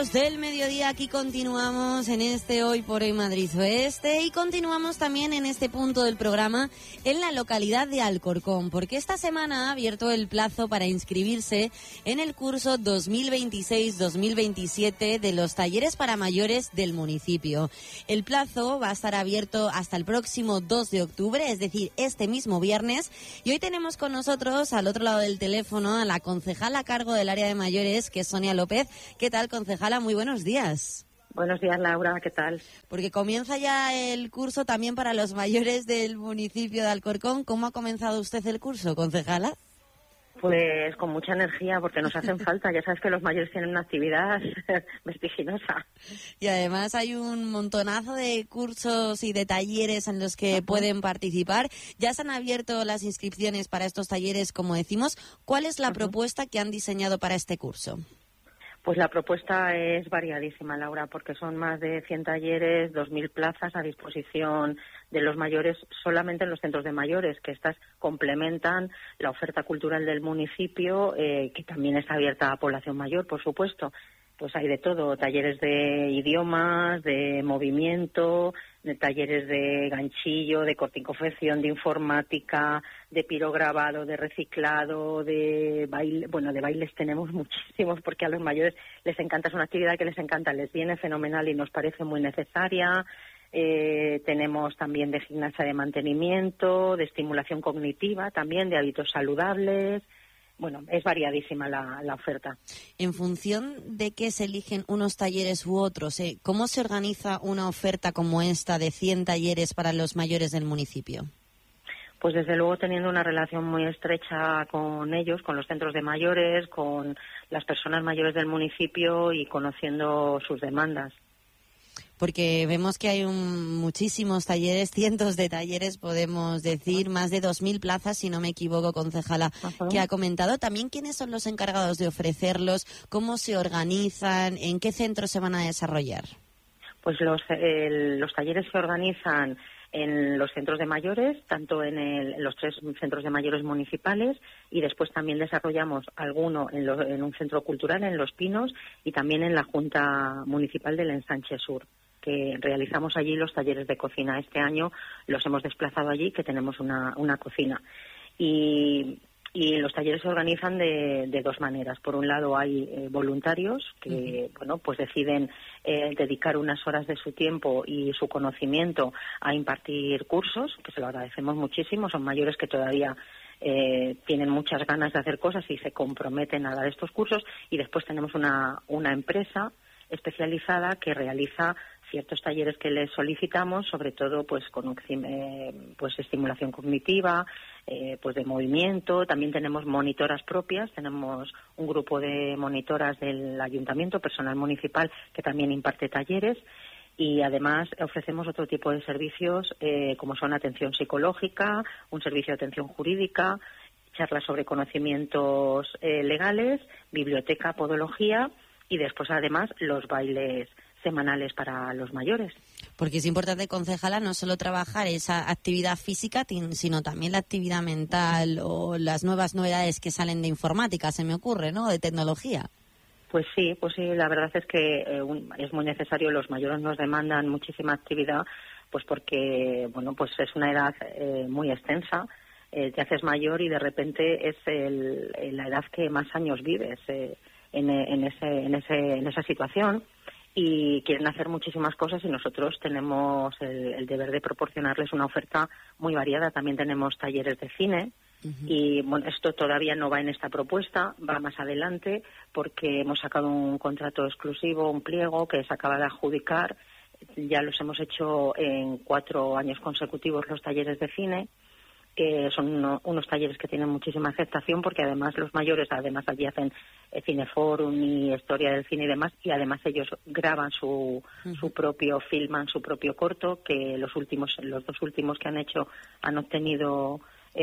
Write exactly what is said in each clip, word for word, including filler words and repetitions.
minutos del mediodía, aquí continuamos en este Hoy por Hoy Madrid Oeste y continuamos también en este punto del programa en la localidad de Alcorcón, porque esta semana ha abierto el plazo para inscribirse en el curso dos mil veintiséis dos mil veintisiete de los talleres para mayores del municipio. El plazo va a estar abierto hasta el próximo dos de octubre, es decir, este mismo viernes, y hoy tenemos con nosotros al otro lado del teléfono a la concejala a cargo del área de mayores, que es Sonia López. ¿Qué tal, concejala? Muy buenos días. Buenos días, Laura, ¿qué tal? Porque comienza ya el curso también para los mayores del municipio de Alcorcón. ¿Cómo ha comenzado usted el curso, concejala? Pues con mucha energía, porque nos hacen falta. Ya sabes que los mayores tienen una actividad vertiginosa. Y además hay un montonazo de cursos y de talleres en los que uh-huh. pueden participar. Ya se han abierto las inscripciones para estos talleres, como decimos. ¿Cuál es la uh-huh. propuesta que han diseñado para este curso? Pues la propuesta es variadísima, Laura, porque son más de cien talleres, dos mil plazas a disposición de los mayores solamente en los centros de mayores, que estas complementan la oferta cultural del municipio, eh, que también está abierta a población mayor, por supuesto. Pues hay de todo, talleres de idiomas, de movimiento, de talleres de ganchillo, de corte y confección, de informática, de pirograbado, de reciclado, de baile. Bueno, de bailes tenemos muchísimos porque a los mayores les encanta, es una actividad que les encanta, les viene fenomenal y nos parece muy necesaria. Eh, tenemos también de gimnasia de mantenimiento, de estimulación cognitiva, también de hábitos saludables. Bueno, es variadísima la, la oferta. En función de qué se eligen unos talleres u otros, ¿eh? ¿Cómo se organiza una oferta como esta de cien talleres para los mayores del municipio? Pues desde luego teniendo una relación muy estrecha con ellos, con los centros de mayores, con las personas mayores del municipio y conociendo sus demandas. Porque vemos que hay un, muchísimos talleres, cientos de talleres, podemos decir, más de dos mil plazas, si no me equivoco, concejala, uh-huh. que ha comentado. También, ¿quiénes son los encargados de ofrecerlos? ¿Cómo se organizan? ¿En qué centros se van a desarrollar? Pues los, el, los talleres se organizan en los centros de mayores, tanto en, el, en los tres centros de mayores municipales, y después también desarrollamos alguno en, lo, en un centro cultural, en Los Pinos, y también en la Junta Municipal del Ensanche Sur, que realizamos allí los talleres de cocina. Este año los hemos desplazado allí, que tenemos una, una cocina. Y, y los talleres se organizan de, de dos maneras. Por un lado hay eh, voluntarios que, uh-huh. bueno, pues deciden eh, dedicar unas horas de su tiempo y su conocimiento a impartir cursos, que se lo agradecemos muchísimo. Son mayores que todavía eh, tienen muchas ganas de hacer cosas y se comprometen a dar estos cursos. Y después tenemos una, una empresa especializada que realiza ciertos talleres que les solicitamos, sobre todo pues con eh, pues estimulación cognitiva, eh, pues de movimiento. También tenemos monitoras propias, tenemos un grupo de monitoras del ayuntamiento, personal municipal, que también imparte talleres, y además ofrecemos otro tipo de servicios eh, como son atención psicológica, un servicio de atención jurídica, charlas sobre conocimientos eh, legales, biblioteca, podología, y después además los bailes semanales para los mayores. Porque es importante, concejala, no solo trabajar esa actividad física, sino también la actividad mental o las nuevas novedades que salen de informática, se me ocurre, ¿no?, de tecnología. Pues sí, pues sí, la verdad es que eh, un, es muy necesario. Los mayores nos demandan muchísima actividad, pues porque, bueno, pues es una edad eh, muy extensa. Eh, te haces mayor y de repente es el, la edad que más años vives eh, en, en, ese, en, ese, en esa situación. Y quieren hacer muchísimas cosas y nosotros tenemos el, el deber de proporcionarles una oferta muy variada. También tenemos talleres de cine uh-huh. y bueno, esto todavía no va en esta propuesta, va más adelante porque hemos sacado un contrato exclusivo, un pliego que se acaba de adjudicar. Ya los hemos hecho en cuatro años consecutivos los talleres de cine. Que son uno, unos talleres que tienen muchísima aceptación porque además los mayores, además allí hacen eh, cineforum y historia del cine y demás, y además ellos graban su, uh-huh. su propio, filman su propio corto, que los últimos, los dos últimos que han hecho han obtenido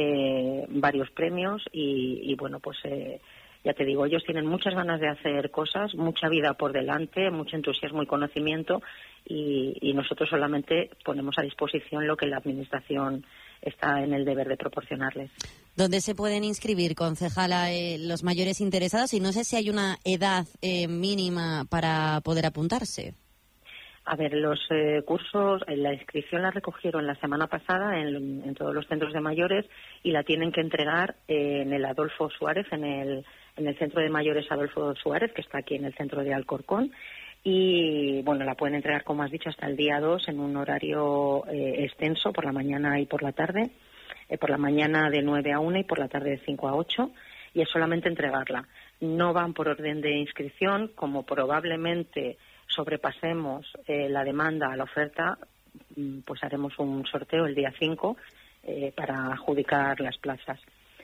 eh, varios premios y, y bueno, pues eh, ya te digo, ellos tienen muchas ganas de hacer cosas, mucha vida por delante, mucho entusiasmo y conocimiento, y, y nosotros solamente ponemos a disposición lo que la administración está en el deber de proporcionarles. ¿Dónde se pueden inscribir, concejala, eh, los mayores interesados? Y no sé si hay una edad eh, mínima para poder apuntarse. A ver, los eh, cursos, la inscripción la recogieron la semana pasada en, en todos los centros de mayores y la tienen que entregar eh, en el Adolfo Suárez, en el, en el centro de mayores Adolfo Suárez, que está aquí en el centro de Alcorcón. Y, bueno, la pueden entregar, como has dicho, hasta el día dos en un horario eh, extenso, por la mañana y por la tarde. Eh, por la mañana de nueve a una y por la tarde de cinco a ocho. Y es solamente entregarla. No van por orden de inscripción, como probablemente sobrepasemos eh, la demanda a la oferta, pues haremos un sorteo el día cinco eh, para adjudicar las plazas.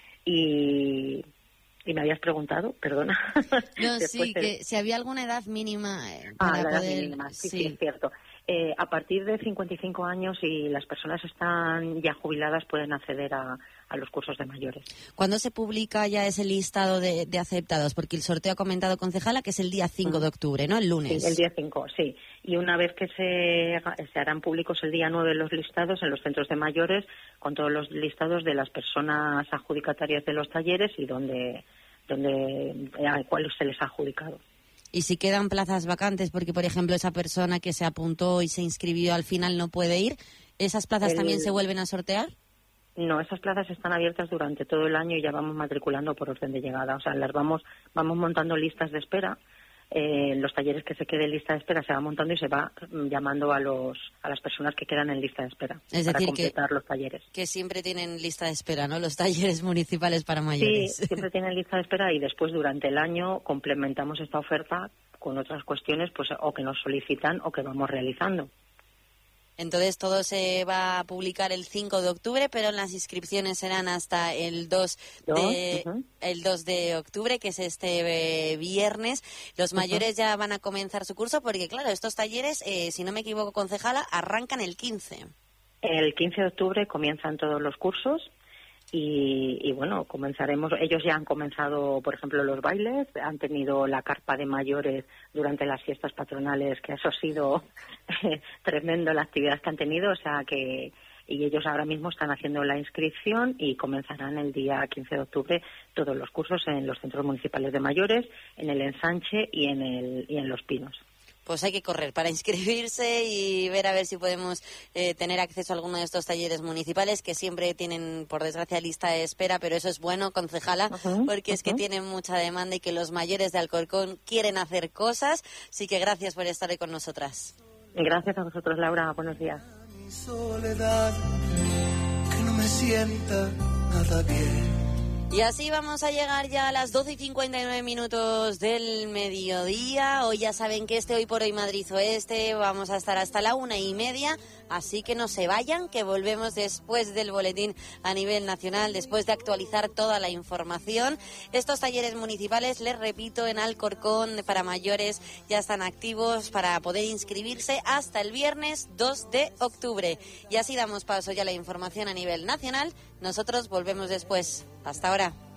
Y, y me habías preguntado, perdona. No, sí, te... que si había alguna edad mínima eh, para ah, la poder... edad mínima, sí, sí. sí, es cierto. Eh, a partir de cincuenta y cinco años y las personas están ya jubiladas pueden acceder a, a los cursos de mayores. ¿Cuándo se publica ya ese listado de, de aceptados? Porque el sorteo ha comentado, concejala, que es el día cinco de octubre, ¿no? El lunes. Sí, el día cinco, sí. Y una vez que se, se harán públicos el día nueve los listados en los centros de mayores, con todos los listados de las personas adjudicatarias de los talleres y donde, donde a cuáles se les ha adjudicado. Y si quedan plazas vacantes, porque, por ejemplo, esa persona que se apuntó y se inscribió al final no puede ir, ¿esas plazas el... también se vuelven a sortear? No, esas plazas están abiertas durante todo el año y ya vamos matriculando por orden de llegada. O sea, las vamos vamos montando listas de espera. Eh, los talleres que se queden en lista de espera se va montando y se va llamando a los a las personas que quedan en lista de espera es para decir, completar que, los talleres. Que siempre tienen lista de espera, ¿no? Los talleres municipales para mayores. Sí, siempre tienen lista de espera y después durante el año complementamos esta oferta con otras cuestiones, pues o que nos solicitan o que vamos realizando. Entonces todo se va a publicar el cinco de octubre, pero las inscripciones serán hasta el dos de, uh-huh. el dos de octubre, que es este eh, viernes. Los mayores uh-huh. ya van a comenzar su curso porque, claro, estos talleres, eh, si no me equivoco, concejala, arrancan el quince. El quince de octubre comienzan todos los cursos. Y, y bueno, comenzaremos, ellos ya han comenzado, por ejemplo, los bailes, han tenido la carpa de mayores durante las fiestas patronales, que eso ha sido tremendo la actividad que han tenido, o sea que, y ellos ahora mismo están haciendo la inscripción y comenzarán el día quince de octubre todos los cursos en los centros municipales de mayores, en el Ensanche y en el y en Los Pinos. Pues hay que correr para inscribirse y ver a ver si podemos eh, tener acceso a alguno de estos talleres municipales que siempre tienen, por desgracia, lista de espera, pero eso es bueno, concejala, uh-huh, porque uh-huh. es que tienen mucha demanda y que los mayores de Alcorcón quieren hacer cosas. Así que gracias por estar hoy con nosotras. Gracias a vosotros, Laura. Buenos días. Mi soledad, que no me sienta nada bien. Y así vamos a llegar ya a las doce y cincuenta y nueve minutos del mediodía. Hoy ya saben que este Hoy por Hoy Madrid Oeste vamos a estar hasta la una y media, así que no se vayan, que volvemos después del boletín a nivel nacional, después de actualizar toda la información. Estos talleres municipales, les repito, en Alcorcón para mayores ya están activos para poder inscribirse hasta el viernes dos de octubre. Y así damos paso ya a la información a nivel nacional. Nosotros volvemos después. Hasta ahora.